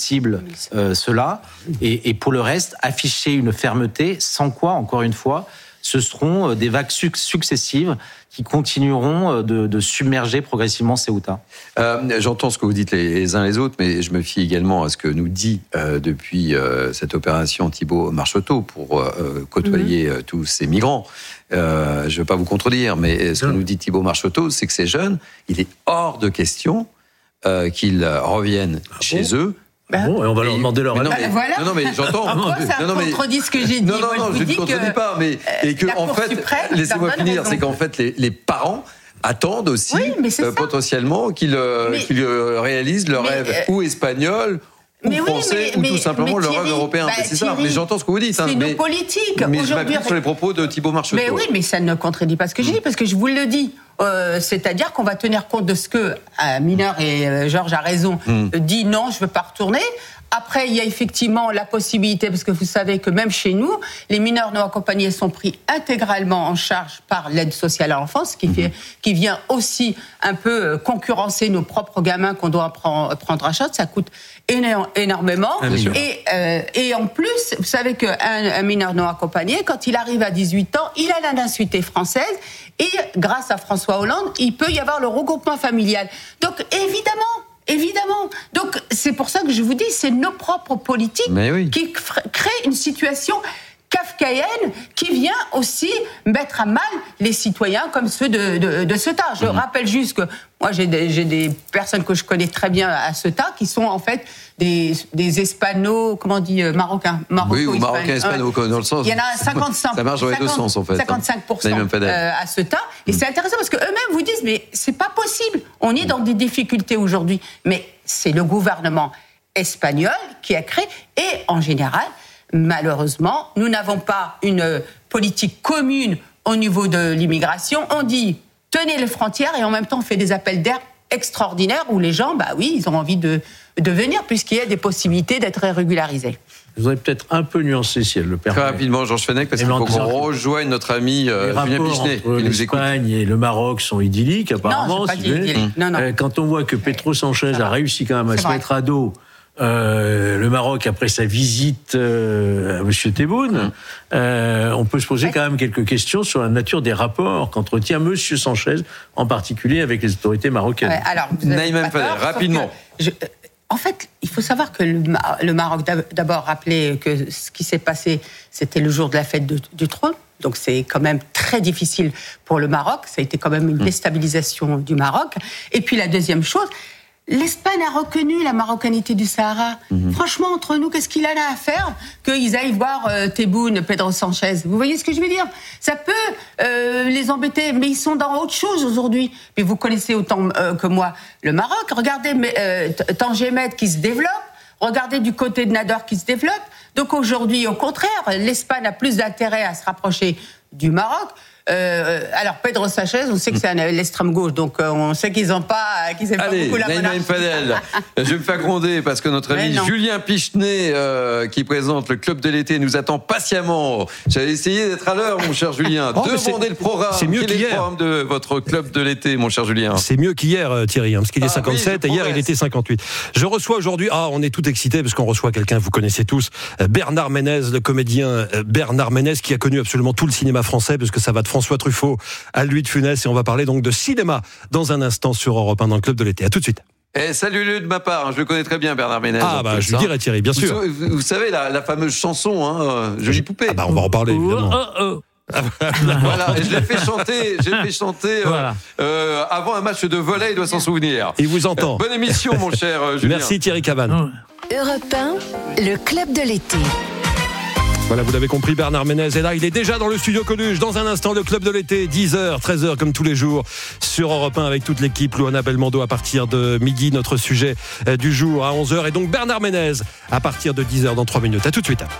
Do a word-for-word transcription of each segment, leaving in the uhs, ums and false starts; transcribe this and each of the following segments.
possible euh, cela. Et, et pour le reste, afficher une fermeté, sans quoi, encore une fois, ce seront des vagues successives qui continueront de, de submerger progressivement Ceuta. Euh, j'entends ce que vous dites les, les uns les autres, mais je me fie également à ce que nous dit euh, depuis euh, cette opération Thibault Marcheteau pour euh, côtoyer mmh. tous ces migrants. Euh, je ne veux pas vous contredire, mais ce que nous dit Thibault Marcheteau, c'est que ces jeunes, il est hors de question euh, qu'ils reviennent ah chez bon eux. Ben, bon, et on va leur demander leur avis. Non, voilà. non, non, mais j'entends. Pourquoi ça non, non, mais, contredit ce que j'ai dit? Non, non, non, je ne contredis pas, mais et que en fait, suprême, laissez-moi finir, c'est qu'en fait, les, les parents attendent aussi oui, euh, potentiellement qu'ils, euh, mais, qu'ils euh, réalisent leur mais, rêve euh, ou espagnol. Ou mais français, oui, mais, ou tout mais, simplement mais Thierry, le rêve européen. Bah, c'est Thierry, ça, mais j'entends ce que vous dites. C'est hein, nos mais, politiques. Mais je m'appuie sur les propos de Thibault Marcheteau. Mais oui, mais ça ne contredit pas ce que j'ai dit, parce que je vous le dis. Euh, c'est-à-dire qu'on va tenir compte de ce que un mineur, et euh, Georges a raison, mm. dit non, je ne veux pas retourner. Après, il y a effectivement la possibilité, parce que vous savez que même chez nous, les mineurs non accompagnés sont pris intégralement en charge par l'aide sociale à l'enfance, qui, fait, qui vient aussi un peu concurrencer nos propres gamins qu'on doit prendre en charge. Ça coûte énormément. Ah, et, euh, et en plus, vous savez qu'un un mineur non accompagné, quand il arrive à dix-huit ans, il a la nationalité française. Et grâce à François Hollande, il peut y avoir le regroupement familial. Donc, évidemment, Évidemment. Donc, c'est pour ça que je vous dis, c'est nos propres politiques oui. qui créent une situation kafkaïenne qui vient aussi mettre à mal les citoyens comme ceux de, de, de Ceuta. Je mmh. rappelle juste que moi, j'ai des, j'ai des personnes que je connais très bien à Ceuta qui sont en fait des, des Hispano, comment on dit, marocains. Oui, ou marocains hispano, dans le sens. Il y en a cinquante-cinq. Ça marche dans les deux sens, en fait. cinquante-cinq pour cent euh, à Ceuta. Et mmh. c'est intéressant parce qu'eux-mêmes vous disent, mais c'est pas possible. On est dans des difficultés aujourd'hui. Mais c'est le gouvernement espagnol qui a créé. Et en général, malheureusement, nous n'avons pas une politique commune au niveau de l'immigration. On dit, tenez les frontières, et en même temps, on fait des appels d'air extraordinaires où les gens, bah oui, ils ont envie de, de venir, puisqu'il y a des possibilités d'être régularisés. Je voudrais peut-être un peu nuancer, si elle le permet. Très rapidement, Georges Fenech, parce qu'il faut qu'on rejoigne notre ami euh, Julien Pichenet, qui nous écoute. L'Espagne et le Maroc sont idylliques, apparemment. Non, c'est pas si idyllique. Non, non. Quand on voit que Pedro Sanchez a réussi quand même à se vrai. mettre à dos Euh, le Maroc après sa visite euh, à M. Tebboune, mmh. euh, on peut se poser ouais. quand même quelques questions sur la nature des rapports qu'entretient M. Sanchez, en particulier avec les autorités marocaines. Ouais, alors, Naïm Fadel, rapidement. Je, en fait, il faut savoir que le, le Maroc, d'abord, rappelé que ce qui s'est passé, c'était le jour de la fête de, du trône. Donc c'est quand même très difficile pour le Maroc. Ça a été quand même une déstabilisation mmh. du Maroc. Et puis la deuxième chose, l'Espagne a reconnu la marocanité du Sahara. Mmh. Franchement, entre nous, qu'est-ce qu'il en a à faire qu'ils aillent voir euh, Tebboune, Pedro Sanchez? Vous voyez ce que je veux dire? Ça peut euh, les embêter, mais ils sont dans autre chose aujourd'hui. Mais vous connaissez autant euh, que moi le Maroc. Regardez euh, Tanger Med qui se développe. Regardez du côté de Nador qui se développe. Donc aujourd'hui, au contraire, l'Espagne a plus d'intérêt à se rapprocher du Maroc. Euh, alors Pedro Sanchez, on sait que c'est un, l'extrême gauche, donc euh, on sait qu'ils n'ont pas, qu'ils aiment Allez, pas beaucoup la monarchie. Naïm Fadel, je vais me faire gronder parce que notre ami Julien Pichenet, euh, qui présente le Club de l'été, nous attend patiemment. J'avais essayé d'être à l'heure, mon cher Julien. Oh, Demandez le programme. C'est mieux Quel qu'hier. est le programme de votre Club de l'été, mon cher Julien? C'est mieux qu'hier, Thierry, hein, parce qu'il est ah, cinquante-sept oui, et hier il était cinquante-huit. Je reçois aujourd'hui, ah, on est tout excités parce qu'on reçoit quelqu'un, vous connaissez tous, Bernard Ménez, le comédien Bernard Ménez, qui a connu absolument tout le cinéma français, parce que ça va de François Truffaut à Louis de Funès, et on va parler donc de cinéma dans un instant sur Europe un dans le Club de l'été. À tout de suite. Eh, salut-le de ma part, je le connais très bien, Bernard Ménez. Ah bah je lui dirai, Thierry, bien vous, sûr. Vous, vous savez la, la fameuse chanson, hein, Jolie Poupée. Ah bah on va en parler évidemment. Oh, oh, oh. Voilà, et je l'ai fait chanter, je l'ai fait chanter voilà. euh, avant un match de volley, il doit s'en souvenir. Il vous entend. Euh, bonne émission, mon cher euh, Julien. Merci Thierry Cabane. Europe un, le Club de l'été. Voilà, vous l'avez compris, Bernard Ménez est là, il est déjà dans le studio Coluche. Dans un instant, le Club de l'été, dix heures, treize heures comme tous les jours sur Europe un avec toute l'équipe. Louana Belmondo à partir de midi, notre sujet du jour à onze heures, et donc Bernard Ménez à partir de dix heures dans trois minutes. À tout de suite.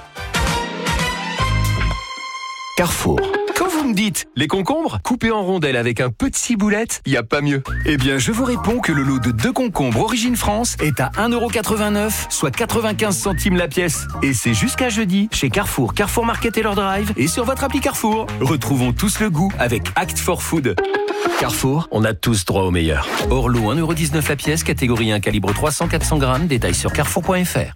Carrefour. Quand vous me dites les concombres coupés en rondelles avec un peu de ciboulette, il n'y a pas mieux. Eh bien, je vous réponds que le lot de deux concombres Origine France est à un euro quatre-vingt-neuf, soit quatre-vingt-quinze centimes la pièce. Et c'est jusqu'à jeudi chez Carrefour, Carrefour Market et leur drive et sur votre appli Carrefour. Retrouvons tous le goût avec Act for Food. Carrefour, on a tous droit au meilleur. Hors lot, un euro dix-neuf la pièce, catégorie un, calibre trois cents à quatre cents grammes, détail sur carrefour point f r.